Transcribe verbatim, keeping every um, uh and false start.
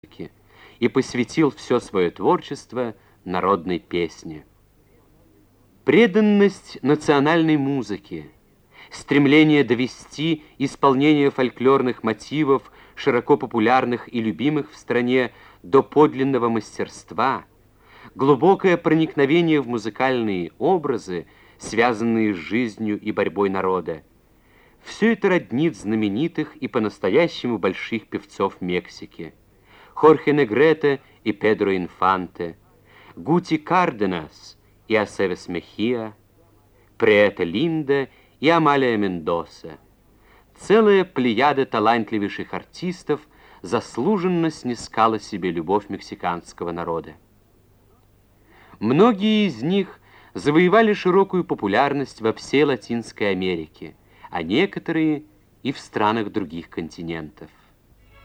и посвятил все свое творчество народной песне. Преданность национальной музыке, стремление довести исполнение фольклорных мотивов, широко популярных и любимых в стране, до подлинного мастерства, глубокое проникновение в музыкальные образы, связанные с жизнью и борьбой народа. Все это роднит знаменитых и по-настоящему больших певцов Мексики: Хорхе Негрете и Педро Инфанте, Гути Карденас и Асевес Мехиа, Приэта Линда и Амалия Мендоса. Целая плеяда талантливейших артистов заслуженно снискала себе любовь мексиканского народа. Многие из них завоевали широкую популярность во всей Латинской Америке, а некоторые и в странах других континентов.